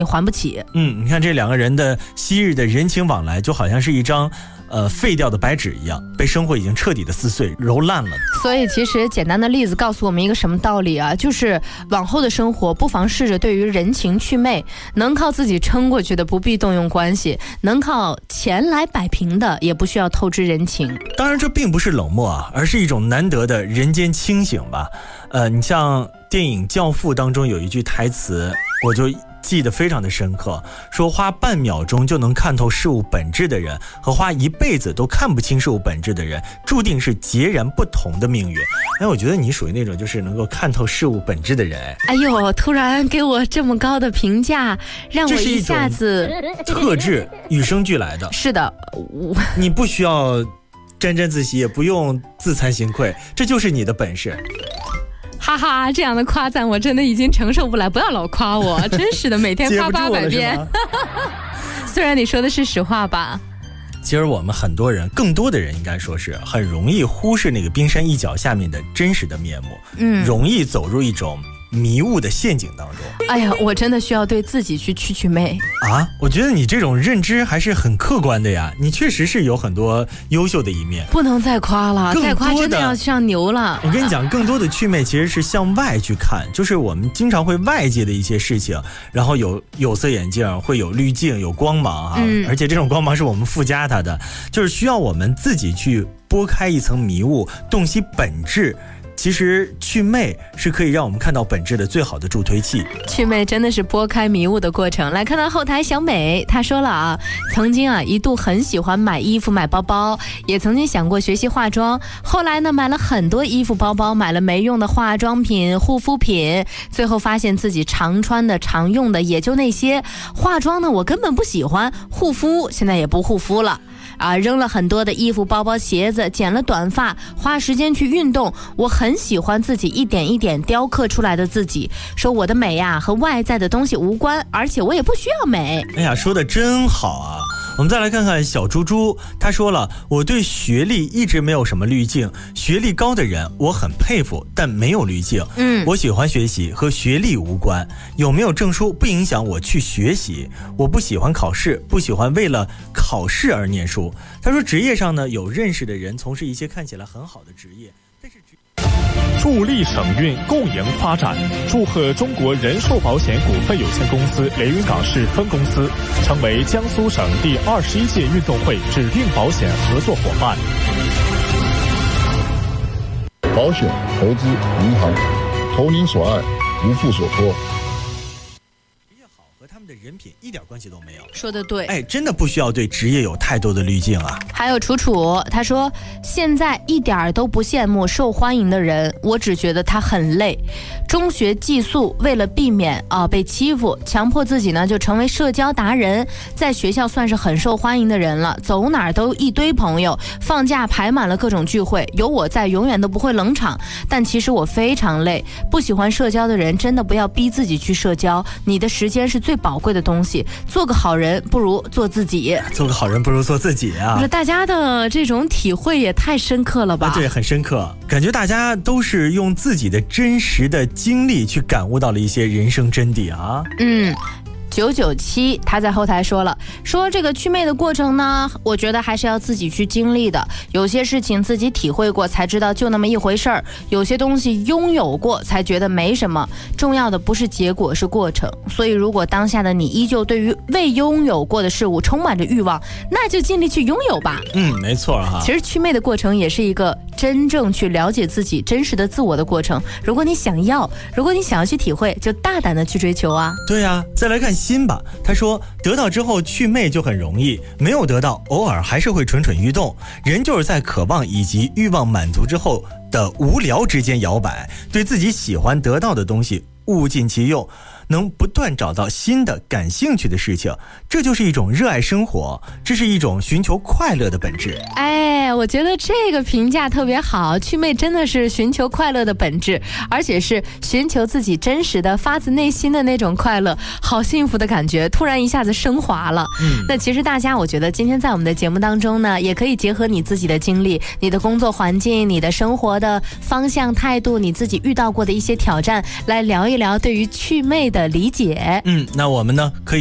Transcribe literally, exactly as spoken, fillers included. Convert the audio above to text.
你还不起。 嗯，你看这两个人的昔日的人情往来，就好像是一张呃废掉的白纸一样，被生活已经彻底的撕碎揉烂了。 所以其实简单的例子告诉我们一个什么道理啊，就是往后的生活不妨试着对于人情去魅，能靠自己撑过去的不必动用关系，能靠钱来摆平的也不需要透支人情。 当然这并不是冷漠啊，而是一种难得的人间清醒吧。呃，你像电影《教父》当中有一句台词，我就记得非常的深刻，说花半秒钟就能看透事物本质的人，和花一辈子都看不清事物本质的人，注定是截然不同的命运。哎，我觉得你属于那种就是能够看透事物本质的人。 哎呦，突然给我这么高的评价，让我一下子特质与生俱来的。 是的，我你不需要沾沾自喜，也不用自惭形愧，这就是你的本事。 哈哈，这样的夸赞我真的已经承受不来，不要老夸我，真是的，每天夸八百遍。虽然你说的是实话吧。 其实我们很多人，更多的人应该说是很容易忽视那个冰山一角下面的真实的面目，嗯，容易走入一种迷雾的陷阱当中。 哎呀，我真的需要对自己去去去魅啊！我觉得你这种认知还是很客观的呀，你确实是有很多优秀的一面。 不能再夸了，再夸真的要上牛了。 我跟你讲，更多的去魅其实是向外去看，就是我们经常会外界的一些事情，然后有有色眼镜，会有滤镜，有光芒啊，嗯、而且这种光芒是我们附加它的，就是需要我们自己去拨开一层迷雾，洞悉本质。其实去魅是可以让我们看到本质的最好的助推器。 去魅真的是拨开迷雾的过程。来看到后台小美，她说了啊，曾经啊一度很喜欢买衣服买包包，也曾经想过学习化妆，后来呢买了很多衣服包包，买了没用的化妆品护肤品，最后发现自己常穿的常用的也就那些，化妆呢我根本不喜欢，护肤现在也不护肤了啊，扔了很多的衣服包包鞋子，剪了短发，花时间去运动。我很喜欢自己一点一点雕刻出来的自己，说我的美呀和外在的东西无关，而且我也不需要美。 哎呀，说的真好啊。我们再来看看小猪猪，他说了，我对学历一直没有什么滤镜，学历高的人我很佩服，但没有滤镜。嗯，我喜欢学习，和学历无关，有没有证书不影响我去学习。我不喜欢考试，不喜欢为了考试而念书。他说职业上呢，有认识的人从事一些看起来很好的职业，但是助力省运共赢发展，祝贺中国人寿保险股份有限公司连云港市分公司成为江苏省第二十一届运动会指定保险合作伙伴。 保险、投资、银行，投您所爱，无负所托。 和他们的人品一点关系都没有。 说得对， 哎，真的不需要对职业有太多的滤镜啊。 还有楚楚，他说现在一点都不羡慕受欢迎的人，我只觉得他很累。中学寄宿，为了避免啊、呃、被欺负，强迫自己呢就成为社交达人，在学校算是很受欢迎的人了，走哪儿都一堆朋友，放假排满了各种聚会，有我在永远都不会冷场。但其实我非常累，不喜欢社交的人真的不要逼自己去社交，你的时间是最宝贵的东西，做个好人不如做自己。 做个好人不如做自己啊！ 大家的这种体会也太深刻了吧？ 啊、对，很深刻，感觉大家都是用自己的真实的经历去感悟到了一些人生真谛啊。 嗯。九九七他在后台说了，说这个祛魅的过程呢，我觉得还是要自己去经历的，有些事情自己体会过才知道就那么一回事儿，有些东西拥有过才觉得没什么，重要的不是结果是过程。所以如果当下的你依旧对于未拥有过的事物充满着欲望，那就尽力去拥有吧。 嗯，没错哈。 其实祛魅的过程也是一个真正去了解自己真实的自我的过程，如果你想要，如果你想要去体会，就大胆的去追求啊。 对啊，再来看心吧，他说得到之后祛魅就很容易，没有得到偶尔还是会蠢蠢欲动，人就是在渴望以及欲望满足之后的无聊之间摇摆，对自己喜欢得到的东西物尽其用，能不断找到新的感兴趣的事情，这就是一种热爱生活，这是一种寻求快乐的本质。 哎， 呀，我觉得这个评价特别好，祛魅真的是寻求快乐的本质，而且是寻求自己真实的发自内心的那种快乐，好幸福的感觉突然一下子升华了。嗯，那其实大家我觉得今天在我们的节目当中呢，也可以结合你自己的经历，你的工作环境，你的生活的方向态度，你自己遇到过的一些挑战，来聊一聊对于祛魅的理解。 嗯，那我们呢可以